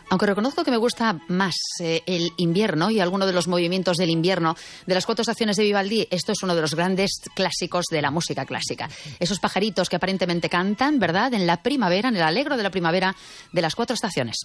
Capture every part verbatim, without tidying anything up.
Aunque reconozco que me gusta más eh, el invierno y alguno de los movimientos del invierno de las cuatro estaciones de Vivaldi, esto es uno de los grandes clásicos de la música clásica. Esos pajaritos que aparentemente cantan, ¿verdad?, en la primavera, en el alegro de la primavera de las cuatro estaciones.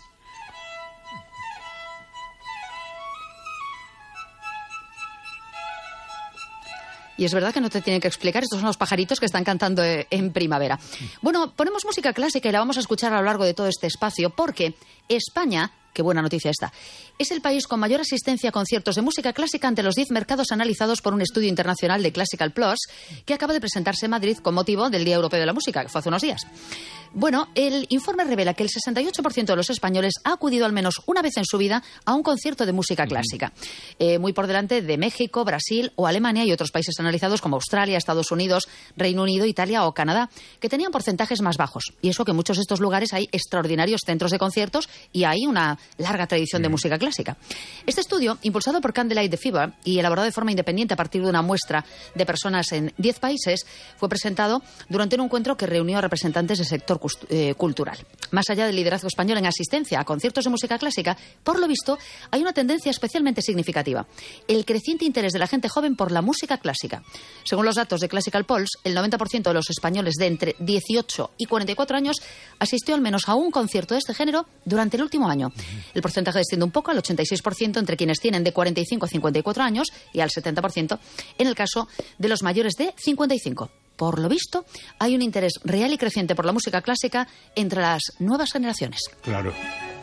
Y es verdad que no te tienen que explicar, estos son los pajaritos que están cantando en primavera. Bueno, ponemos música clásica y la vamos a escuchar a lo largo de todo este espacio, porque España, qué buena noticia esta, es el país con mayor asistencia a conciertos de música clásica ante los diez mercados analizados por un estudio internacional de Classical Plus, que acaba de presentarse en Madrid con motivo del Día Europeo de la Música, que fue hace unos días. Bueno, el informe revela que el sesenta y ocho por ciento de los españoles ha acudido al menos una vez en su vida a un concierto de música clásica. Eh, muy por delante de México, Brasil o Alemania y otros países analizados como Australia, Estados Unidos, Reino Unido, Italia o Canadá, que tenían porcentajes más bajos. Y eso que en muchos de estos lugares hay extraordinarios centros de conciertos y hay una larga tradición de música clásica. Este estudio, impulsado por Candlelight Fever y elaborado de forma independiente a partir de una muestra de personas en diez países, fue presentado durante un encuentro que reunió a representantes del sector eh, cultural. Más allá del liderazgo español en asistencia a conciertos de música clásica, por lo visto, hay una tendencia especialmente significativa: el creciente interés de la gente joven por la música clásica. Según los datos de Classical Pulse, el noventa por ciento de los españoles de entre dieciocho y cuarenta y cuatro años asistió al menos a un concierto de este género durante el último año. El porcentaje desciende un poco al ochenta y seis por ciento entre quienes tienen de cuarenta y cinco a cincuenta y cuatro años y al setenta por ciento en el caso de los mayores de cincuenta y cinco. Por lo visto, hay un interés real y creciente por la música clásica entre las nuevas generaciones. Claro.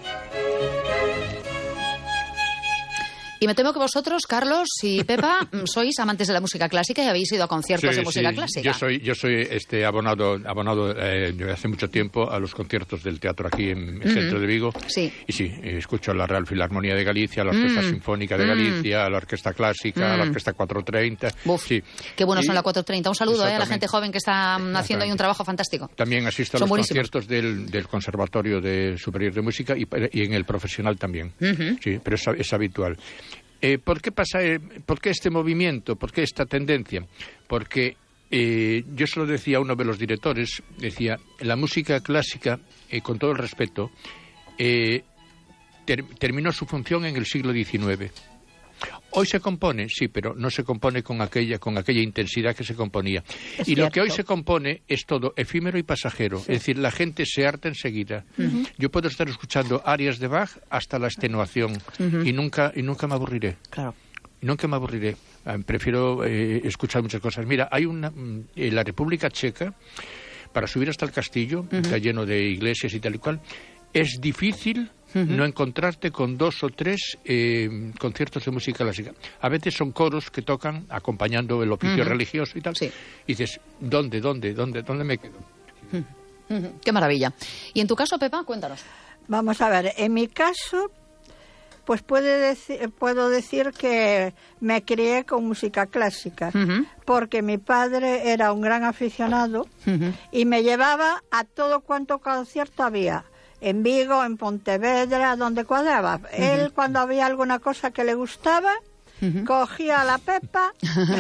Y me temo que vosotros, Carlos y Pepa, sois amantes de la música clásica y habéis ido a conciertos sí, de música sí. clásica. Yo soy, yo soy este abonado, abonado eh, desde hace mucho tiempo a los conciertos del teatro aquí en el mm-hmm. centro de Vigo. Sí. Y sí, escucho a la Real Filarmonía de Galicia, a la Orquesta mm. Sinfónica de Galicia, a la Orquesta Clásica, mm. a la Orquesta cuatrocientos treinta. Uf, sí. Qué buenos y, son la cuatrocientos treinta. Un saludo eh, a la gente joven que está haciendo ahí un trabajo fantástico. También asisto a son los buenísimos. conciertos del, del Conservatorio de Superior de Música y, y en el profesional también. Mm-hmm. Sí, pero es, es habitual. Eh, ¿Por qué pasa, eh, por qué este movimiento, por qué esta tendencia? Porque eh, yo se lo decía a uno de los directores, decía, la música clásica, eh, con todo el respeto, eh, ter, terminó su función en el siglo diecinueve. Hoy se compone, sí, pero no se compone con aquella con aquella intensidad que se componía. Es y cierto. Lo que hoy se compone es todo efímero y pasajero. Sí. Es decir, la gente se harta enseguida. Uh-huh. Yo puedo estar escuchando arias de Bach hasta la extenuación uh-huh. y nunca y nunca me aburriré. Claro. Nunca me aburriré. Eh, prefiero eh, escuchar muchas cosas. Mira, hay una en la República Checa, para subir hasta el castillo, uh-huh. está lleno de iglesias y tal y cual, es difícil Uh-huh. no encontrarte con dos o tres eh, conciertos de música clásica. A veces son coros que tocan acompañando el oficio uh-huh. religioso y tal. Sí. Y dices, ¿dónde, dónde, dónde, dónde me quedo? Uh-huh. Uh-huh. Qué maravilla. Y en tu caso, Pepa, cuéntanos. Vamos a ver, en mi caso, pues puede deci- puedo decir que me crié con música clásica, uh-huh. porque mi padre era un gran aficionado uh-huh. y me llevaba a todo cuanto concierto había. En Vigo, en Pontevedra, donde cuadraba. Uh-huh. Él, cuando había alguna cosa que le gustaba, uh-huh. cogía a la Pepa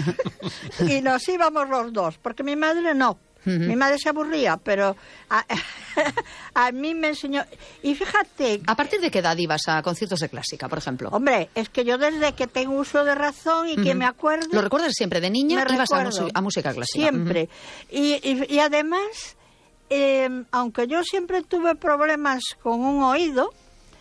y nos íbamos los dos, porque mi madre no. Uh-huh. Mi madre se aburría, pero a, a mí me enseñó. Y fíjate... ¿A partir de qué edad ibas a conciertos de clásica, por ejemplo? Hombre, es que yo desde que tengo uso de razón y uh-huh. que me acuerdo... ¿Lo recuerdas siempre? ¿De niña ibas a, mus- a música clásica? Siempre. Uh-huh. y, y, y además... Eh, aunque yo siempre tuve problemas con un oído,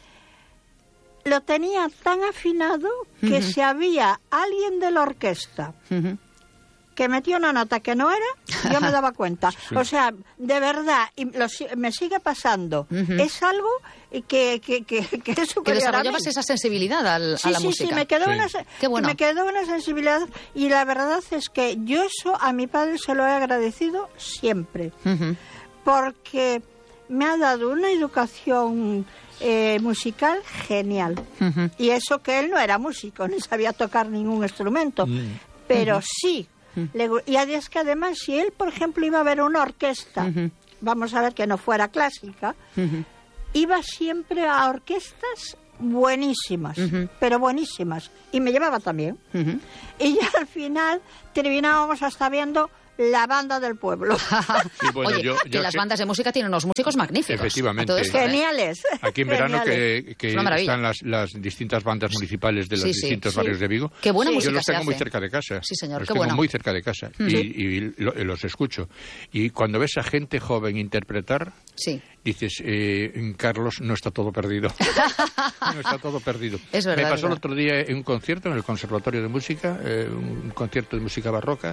lo tenía tan afinado que uh-huh. si había alguien de la orquesta uh-huh. que metía una nota que no era, yo me daba cuenta. Sí. O sea, de verdad, y lo, me sigue pasando. Uh-huh. Es algo que, que, que, que es superior. Que desarrollabas esa sensibilidad al, sí, a la sí, música. Sí, me quedó, sí. Una, Qué bueno. me quedó una sensibilidad. Y la verdad es que yo eso a mi padre se lo he agradecido siempre. Uh-huh. Porque me ha dado una educación eh, musical genial. Uh-huh. Y eso que él no era músico, ni sabía tocar ningún instrumento, uh-huh. pero uh-huh. sí. Uh-huh. Le, y es que además, si él, por ejemplo, iba a ver una orquesta, uh-huh. vamos a ver que no fuera clásica, uh-huh. iba siempre a orquestas buenísimas, uh-huh. pero buenísimas. Y me llevaba también. Uh-huh. Y ya al final terminábamos hasta viendo la banda del pueblo. Sí, bueno, Oye, yo- que yo las que- bandas de música tienen unos músicos magníficos. Efectivamente. A todo esto, ¿eh? Geniales. Aquí en verano Geniales. que, que Es una maravilla. están las, las distintas bandas municipales de los Sí, sí, distintos sí. barrios de Vigo. Qué buena Sí. música Yo los se tengo muy hace. cerca de casa. Sí, señor, Los qué tengo bueno. muy cerca de casa y, y lo- los escucho. Y cuando ves a gente joven interpretar, Sí. dices, eh, Carlos, no está todo perdido. No está todo perdido. Es verdad, Me es pasó el verdad. otro día en un concierto en el Conservatorio de Música, eh, un concierto de música barroca.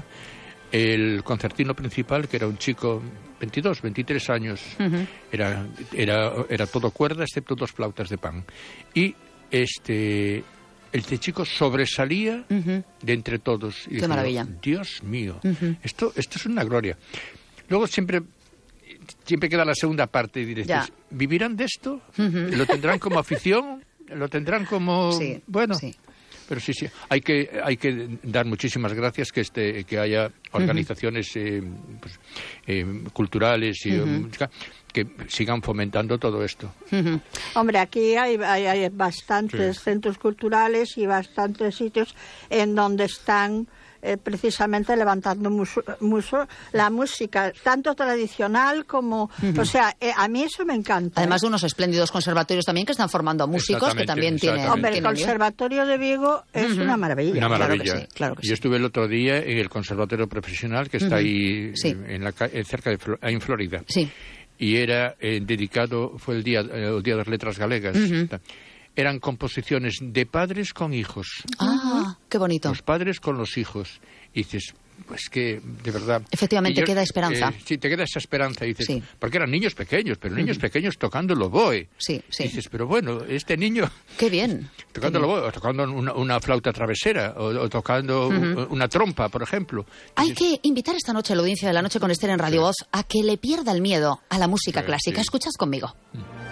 El concertino principal, que era un chico, veintidós, veintitrés años, era, era, era todo cuerda, excepto dos flautas de pan. Y este, este chico sobresalía de entre todos. Y Qué dije, maravilla. Dios mío, esto, esto es una gloria. Luego siempre... Siempre queda la segunda parte y diréis, Ya. ¿vivirán de esto? ¿Lo tendrán como afición? ¿Lo tendrán como...? Sí, Bueno, sí. pero sí, sí, hay que, hay que dar muchísimas gracias que este que haya organizaciones eh, pues, eh, culturales y eh, música que sigan fomentando todo esto. Hombre, aquí hay, hay, hay bastantes Sí. centros culturales y bastantes sitios en donde están eh, precisamente levantando muso, muso- la música, tanto tradicional como... O sea, eh, a mí eso me encanta. Además de ¿eh? unos espléndidos conservatorios también que están formando a músicos que Exactamente, también tienen... exactamente. Hombre, el tienen nivel. Conservatorio de Vigo es una maravilla. Una claro que maravilla. sí, claro que Yo sí. estuve el otro día en el Conservatorio Profesional que está ahí Sí. en la, ca- eh, cerca de Flo- en Florida. Sí. Y era eh, dedicado, fue el día, eh, el día de las letras galegas. Eran composiciones de padres con hijos. Ah, qué bonito. Los padres con los hijos. Y dices, pues que, de verdad... Efectivamente, Y yo- queda esperanza. eh, sí, te queda esa esperanza. Y dices, Sí. porque eran niños pequeños, pero niños pequeños tocando el oboe. Sí, sí. Y dices, pero bueno, este niño... Qué bien. Tocando el oboe, o tocando una, una flauta travesera, o, o tocando u- una trompa, por ejemplo. Hay Dices, que invitar esta noche a la audiencia de la noche con Esther en Radio Voz a que le pierda el miedo a la música Sí, clásica. sí. Escuchad conmigo.